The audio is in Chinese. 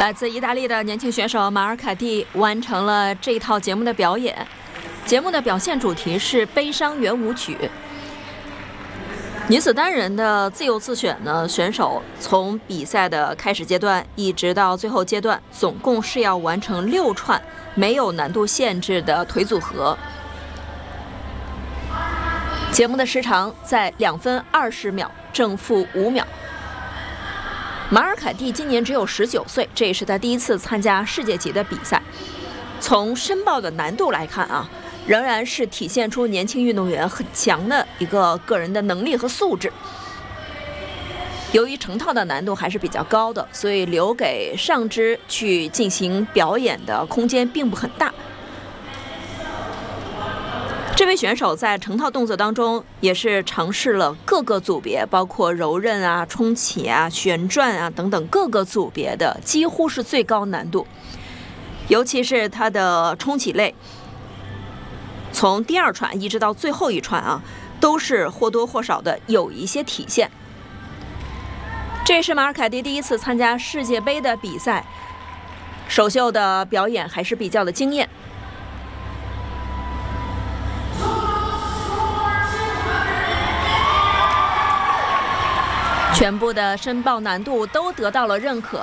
来自意大利的年轻选手马尔凯蒂完成了这一套节目的表演。节目的表现主题是悲伤圆舞曲。女子单人的自由自选呢，选手从比赛的开始阶段一直到最后阶段，总共是要完成6串没有难度限制的腿组合。节目的时长在2分20秒，正负5秒。马尔凯蒂今年只有19岁，这也是他第一次参加世界级的比赛。从申报的难度来看啊，仍然是体现出年轻运动员很强的一个个人的能力和素质。由于成套的难度还是比较高的，所以留给上肢去进行表演的空间并不很大。这位选手在成套动作当中也是尝试了各个组别，包括柔韧啊、冲起啊、旋转啊等等各个组别的，几乎是最高难度。尤其是他的冲起类，从第2串一直到最后1串啊，都是或多或少的有一些体现。这是马尔凯蒂第一次参加世界杯的比赛，首秀的表演还是比较的惊艳。全部的申报难度都得到了认可，